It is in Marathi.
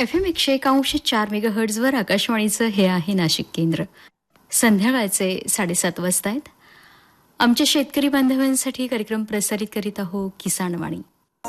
FM 101.4 मेगाहर्ट्झवर आकाशवाणीचं हे आहे नाशिक केंद्र. संध्याकाळचे 7:30 वाजता आहेत. आमच्या शेतकरी बांधवांसाठी कार्यक्रम प्रसारित करीत आहोत किसान वाणी.